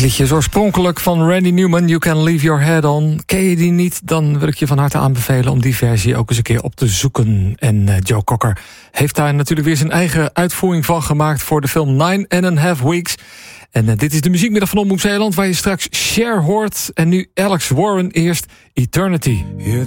liedje is oorspronkelijk van Randy Newman, You Can Leave Your Head On. Ken je die niet, dan wil ik je van harte aanbevelen om die versie ook eens een keer op te zoeken. En Joe Cocker heeft daar natuurlijk weer zijn eigen uitvoering van gemaakt voor de film 9½ Weeks. En dit is de muziekmiddag van Omroep Zeeland, waar je straks Cher hoort. En nu Alex Warren eerst, Eternity.